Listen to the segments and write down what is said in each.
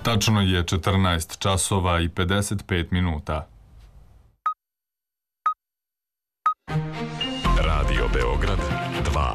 Tačno je 14 časova i 55 minuta. Radio Beograd 2.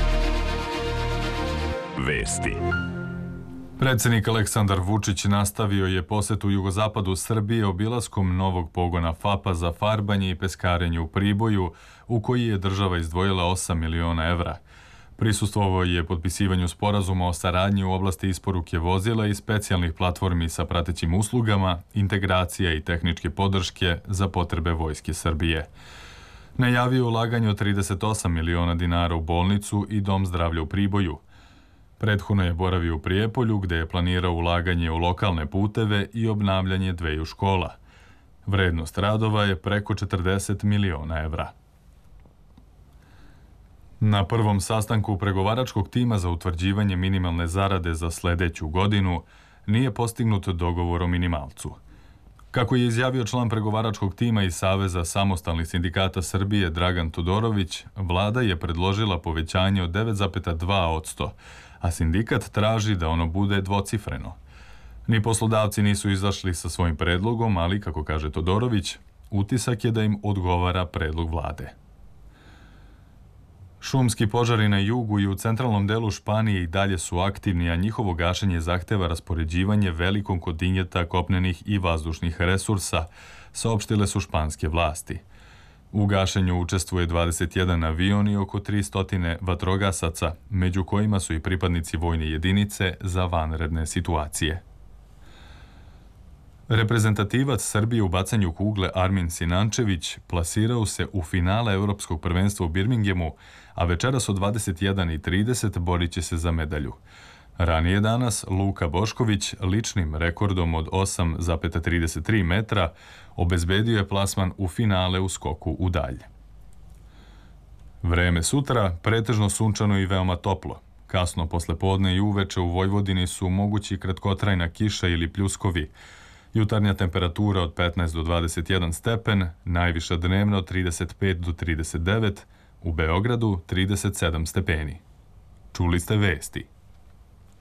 Vesti. Predsjednik Aleksandar Vučić nastavio je posetu jugozapadu Srbije obilaskom novog pogona FAP-a za farbanje i peskarenje u Priboju, u koji je država izdvojila 8 miliona evra. Prisustvovao je potpisivanju sporazuma o saradnji u oblasti isporuke vozila i specijalnih platformi sa pratećim uslugama, integracija i tehničke podrške za potrebe Vojske Srbije. Najavio ulaganje od 38 miliona dinara u bolnicu i dom zdravlja u Priboju. Prethodno je boravio u Prijepolju, gde je planirao ulaganje u lokalne puteve i obnavljanje dveju škola. Vrednost radova je preko 40 miliona evra. Na prvom sastanku pregovaračkog tima za utvrđivanje minimalne zarade za sledeću godinu nije postignut dogovor o minimalcu. Kako je izjavio član pregovaračkog tima iz Saveza samostalnih sindikata Srbije Dragan Todorović, vlada je predložila povećanje od 9,2%, a sindikat traži da ono bude dvocifreno. Ni poslodavci nisu izašli sa svojim predlogom, ali, kako kaže Todorović, utisak je da im odgovara predlog vlade. Šumski požari na jugu i u centralnom delu Španije i dalje su aktivni, a njihovo gašenje zahteva raspoređivanje velikog kontingenta kopnenih i vazdušnih resursa, saopštile su španske vlasti. U gašenju učestvuje 21 avion i oko 300 vatrogasaca, među kojima su i pripadnici vojne jedinice za vanredne situacije. Reprezentativac Srbije u bacanju kugle Armin Sinančević plasirao se u finale Evropskog prvenstva u Birminghamu, a večeras od 21:30 borit će se za medalju. Ranije danas Luka Bošković ličnim rekordom od 8,33 metra obezbedio je plasman u finale u skoku u dalj. Vreme sutra pretežno sunčano i veoma toplo. Kasno poslepodne i uveče u Vojvodini su mogući kratkotrajna kiša ili pljuskovi. Jutarnja temperatura od 15 do 21 stepen, najviša dnevna od 35 do 39, u Beogradu 37 stepeni. Čuli ste vesti.